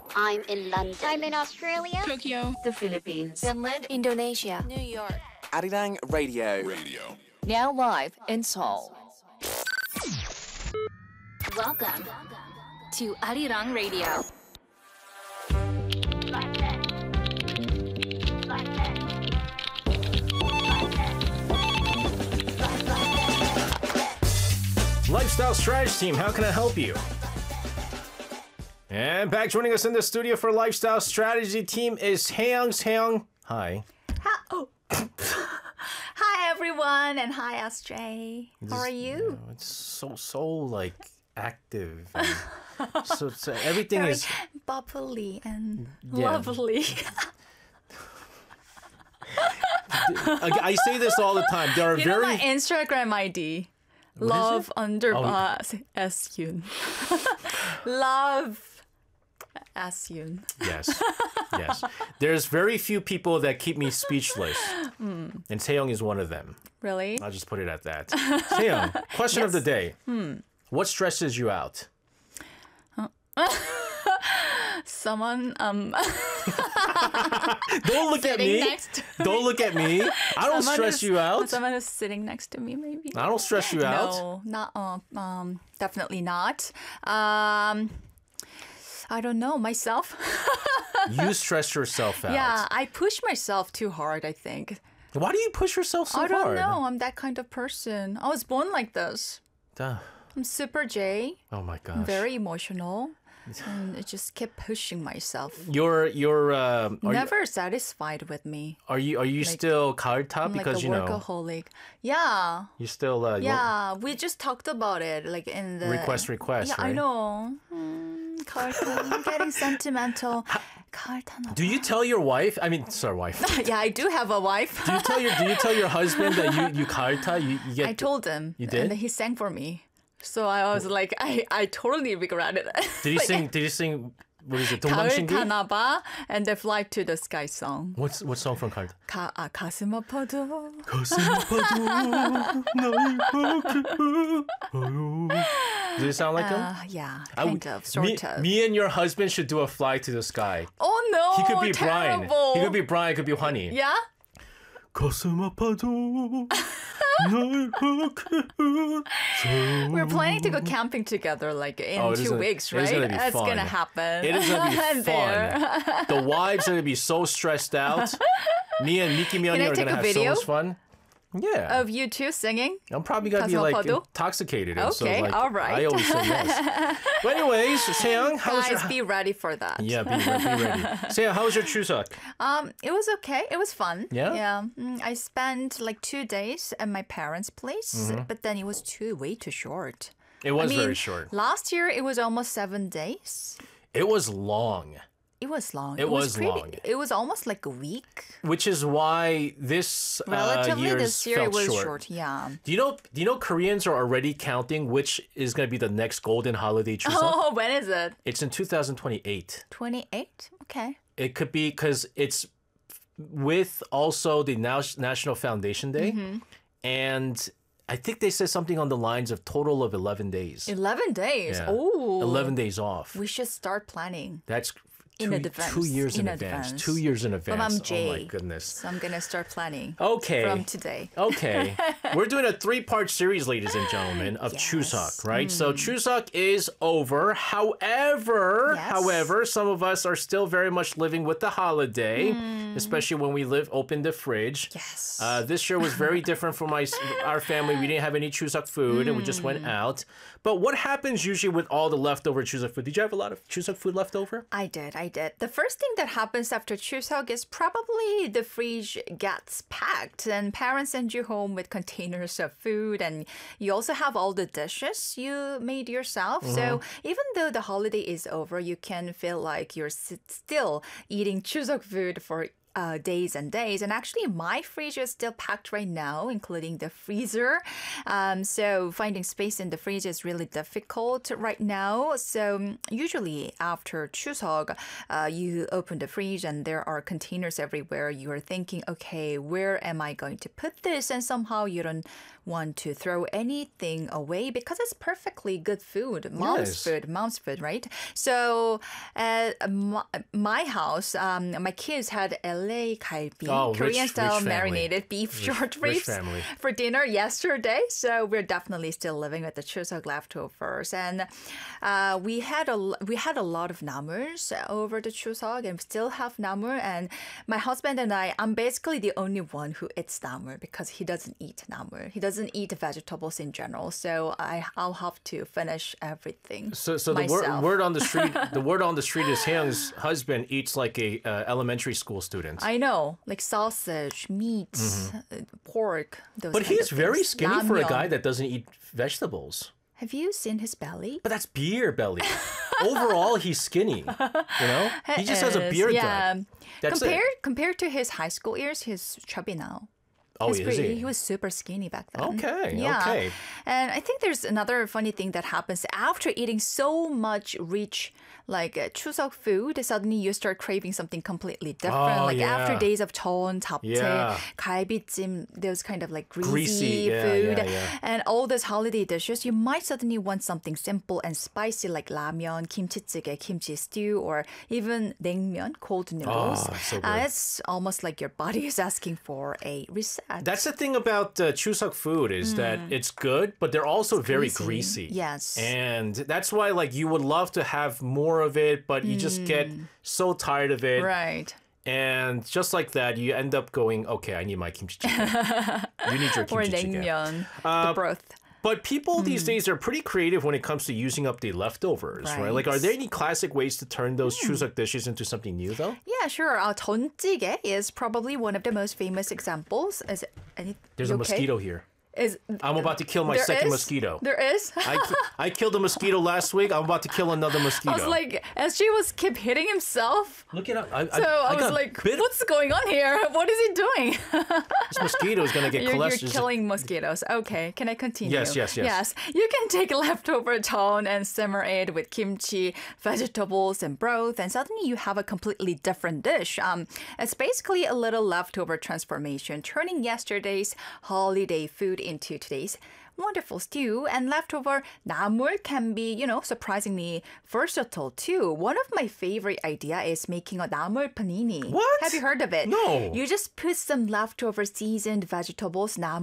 I'm in London. I'm in Australia. Tokyo. The Philippines. Finland, Indonesia, New York. Arirang Radio. Now live in Seoul. Welcome to Arirang Radio. Lifestyle Strategy Team, how can I help you? And back joining us in the studio for Lifestyle Strategy Team is Haeyoung. Haeyoung, hi. Hi everyone, and hi Astray. How are you? It's so like active. And so everything Very is bubbly and Yeah. lovely. I say this all the time. There are You know very my Instagram ID? What is Love it? underbar S-Yun. Love S-Yun. Yes. There's very few people that keep me speechless. And Taeyong is one of them. Really? I'll just put it at that. Taeyong, question of the day. What stresses you out? Someone Don't look at sitting me. next to Don't look at me. I don't stress you out. Someone who's sitting next to me, maybe. I don't stress you out. No, not definitely not. I don't know myself. You stress yourself out. Yeah, I push myself too hard, I think. Why do you push yourself so I don't hard? know. I'm that kind of person. I was born like this. Duh. I'm super J. Oh my gosh. I'm very emotional. And I just keep pushing myself. You're Never satisfied with me. are you still 가을타 I'm because like a workaholic. Yeah. you still Yeah, we just talked about it like in the request Yeah, right? I know. 가을타. I'm getting sentimental. 가을타. Do you tell your wife? I mean, sorry, wife. Yeah, I do have a wife. Do you tell your husband that you 가을타? You get I told him. You did? And he sang for me. So I was like, I totally regret it. Did he sing what is it? 동방신기? 가을 타나봐 and the Fly to the Sky song. What song from 가을타? 가슴 아파도. 가슴 아파도 날 Does it sound like him? Yeah, kind of, sort of. Me and your husband should do a Fly to the Sky. Oh no, He could be terrible. Brian. He could be Brian. It could be Honey. Yeah? 가슴 아파도 날 We're planning to go camping together like in Oh, it is 2 weeks, right? It is gonna be That's fun. gonna happen. It is gonna be There. fun. The wives are gonna be so stressed out. Me and Miki Myung Can I are take gonna a have so video? much fun. Yeah. Of you two singing? I'm probably gonna be like 가슴 아파도? intoxicated. And so, Okay, like, all right. I always say yes. But anyways, Seong, how was Guys, your be ready for that. Yeah, be ready. Seong, how was your Chuseok? It was okay. It was fun. Yeah? Yeah. I spent like 2 days at my parents' place, Mm-hmm. but then it was way too short. It was I mean, very short. Last year it was almost 7 days. It was long. It was long. It was pretty, long. It was almost like a week. Which is why this Relatively, year's this year it felt was short. Yeah. Do you know Koreans are already counting which is going to be the next golden holiday Chuseok? Oh, when is it? It's in 2028. 28? Okay. It could be because it's with also the National Foundation Day. Mm-hmm. And I think they said something on the lines of total of 11 days. 11 days. Yeah. Oh. 11 days off. We should start planning. That's In 2 advance. years in In advance. advance. 2 years in advance. But I'm Oh Jay. my goodness. So I'm going to start planning Okay. from today. Okay. We're doing a 3-part series, ladies and gentlemen, of Yes. Chuseok, right? So Chuseok is over. However, some of us are still very much living with the holiday, especially when we open the fridge. Yes. This year was very different from our family. We didn't have any Chuseok food, and we just went out. But what happens usually with all the leftover Chuseok food? Did you have a lot of Chuseok food left over? I did. The first thing that happens after Chuseok is probably the fridge gets packed and parents send you home with containers of food, and you also have all the dishes you made yourself. So even though the holiday is over, you can feel like you're still eating Chuseok food for days and days. And actually, my fridge is still packed right now, including the freezer. So finding space in the fridge is really difficult right now. So usually after Chuseok, you open the fridge and there are containers everywhere. You are thinking, okay, where am I going to put this? And somehow you don't want to throw anything away because it's perfectly good food. Mom's food, right? So at my house, my kids had LA galbi, Korean style marinated beef short ribs for dinner yesterday. So we're definitely still living with the Chuseok leftovers. And we had a lot of namuls over the Chuseok and still have namu. And my husband and I'm basically the only one who eats namu because he doesn't eat namu. He doesn't eat vegetables in general. So I'll have to finish everything. So the word on the street is Haeyoung's husband eats like a elementary school student. I know, like sausage, meat, pork. Those but he's very skinny for a Ramyeon. guy that doesn't eat vegetables. Have you seen his belly? But that's beer belly. Overall, he's skinny. You know, he just has a beer gut. That's compared to his high school years, he's chubby now. Oh, is he? He was super skinny back then. Okay, okay. And I think there's another funny thing that happens after eating so much rich, like Chuseok food. Suddenly you start craving something completely different. After days of cheon, japchae, galbijjim, those kind of like greasy food, and all those holiday dishes, you might suddenly want something simple and spicy like ramyeon, kimchi-jjigae, kimchi stew, or even naengmyeon, cold noodles. So good. It's almost like your body is asking for a reset. That's the thing about Chuseok food is that it's good, but they're also very greasy. Yes. And that's why like you would love to have more of it, but you just get so tired of it. Right. And just like that, you end up going, okay, I need my kimchi jjigae. You need your Or kimchi jjigae. naengmyeon, the broth. But people these days are pretty creative when it comes to using up the leftovers, right? Like, are there any classic ways to turn those Chuseok dishes into something new, though? Yeah, sure. 전찌개 is probably one of the most famous examples. There's a mosquito here. I'm about to kill my There second is? mosquito. There is? I killed a mosquito last week. I'm about to kill another mosquito. I was like, SG was keep hitting himself. Look it up. I was got like, bit. what's going on here? What is he doing? This mosquito is going to get You're cholesterol. killing mosquitoes. Okay, can I continue? Yes. Yes, you can take leftover cheon and simmer it with kimchi, vegetables, and broth, and suddenly you have a completely different dish. It's basically a little leftover transformation, turning yesterday's holiday food into today's wonderful stew. And leftover 나물 can be, surprisingly versatile too. One of my favorite idea is making a 나물 panini. What? Have you heard of it? No. You just put some leftover seasoned vegetables, 나물